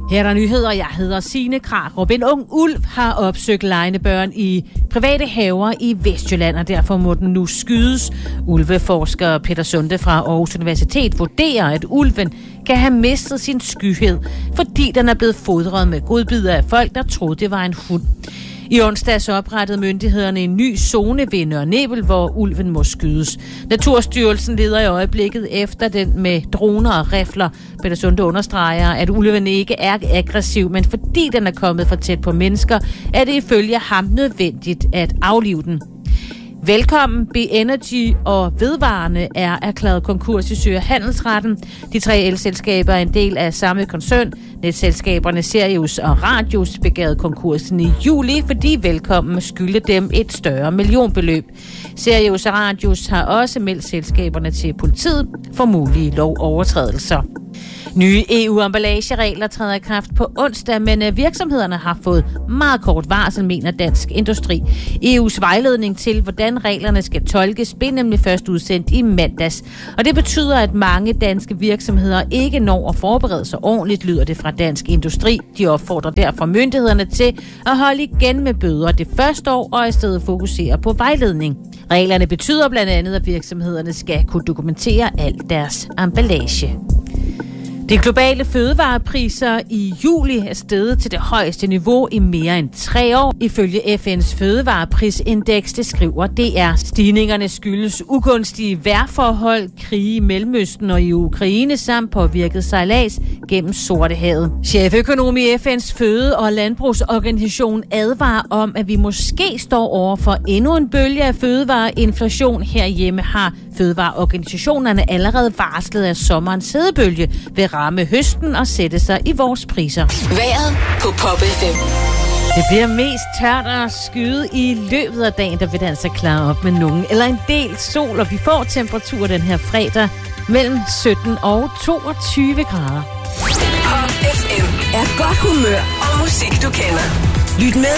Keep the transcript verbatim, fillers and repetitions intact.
Her er der nyheder. Jeg hedder Signe Krarup. En ung ulv har opsøgt legende børn i private haver i Vestjylland, og derfor må den nu skydes. Ulveforsker Peter Sunde fra Aarhus Universitet vurderer, at ulven kan have mistet sin skyhed, fordi den er blevet fodret med godbidder af folk, der troede, det var en hund. I onsdags oprettede myndighederne en ny zone ved Nørre Nebel, hvor ulven må skydes. Naturstyrelsen leder i øjeblikket efter den med droner og rifler. Peter Sunde understreger, at ulven ikke er aggressiv, men fordi den er kommet for tæt på mennesker, er det ifølge ham nødvendigt at aflive den. Velkommen, B-Energy og Vedvarende er erklæret konkurs i Sø- Handelsretten. De tre elselskaber er en del af samme koncern. Netselskaberne Sirius og Radius begærede konkursen i juli, fordi Velkommen skyldte dem et større millionbeløb. Sirius og Radius har også meldt selskaberne til politiet for mulige lovovertrædelser. Nye E U-emballageregler træder i kraft på onsdag, men virksomhederne har fået meget kort varsel, mener Dansk Industri. E U's vejledning til, hvordan reglerne skal tolkes, blev nemlig først udsendt i mandags. Og det betyder, at mange danske virksomheder ikke når at forberede sig ordentligt, lyder det fra Dansk Industri. De opfordrer derfor myndighederne til at holde igen med bøder det første år og i stedet fokusere på vejledning. Reglerne betyder blandt andet, at virksomhederne skal kunne dokumentere al deres emballage. De globale fødevarepriser i juli er steget til det højeste niveau i mere end tre år. Ifølge F N's fødevareprisindeks, det skriver D R. Stigningerne skyldes ugunstige vejrforhold, krige i Mellemøsten og i Ukraine samt påvirket sejlads gennem Sortehavet. Cheføkonom i F N's føde- og landbrugsorganisation advarer om, at vi måske står over for endnu en bølge af fødevareinflation. Herhjemme har fødevareorganisationerne allerede varslet, at sommerens hedebølge vil ramme høsten og sætte sig i vores priser. Vejret på Pop F M. Det bliver mest tørt og skyet i løbet af dagen, der vil det altså klare op med nogen eller en del sol, og vi får temperatur den her fredag mellem sytten og toogtyve grader. Pop F M er godt humør og musik, du kender. Lyt med